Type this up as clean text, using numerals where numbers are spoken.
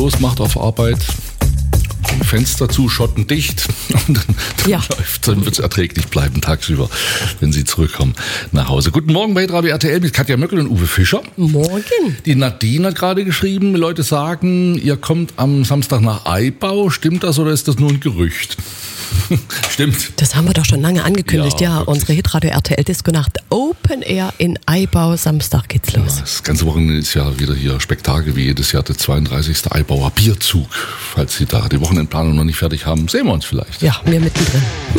ausmacht auf Arbeit. Fenster zu, Schotten dicht und dann wird es erträglich bleiben tagsüber, wenn Sie zurückkommen nach Hause. Guten Morgen bei Radio RTL mit Katja Möckel und Uwe Fischer. Morgen. Die Nadine hat gerade geschrieben, Leute sagen, ihr kommt am Samstag nach Eibau. Stimmt das oder ist das nur ein Gerücht? Stimmt. Das haben wir doch schon lange angekündigt. Ja, unsere Hitradio RTL Disco-Nacht Open Air in Eibau. Samstag geht's los. Ja, das ganze Wochenende ist ja wieder hier Spektakel wie jedes Jahr der 32. Eibauer Bierzug. Falls Sie da die Wochenendplanung noch nicht fertig haben, sehen wir uns vielleicht. Ja, wir mittendrin.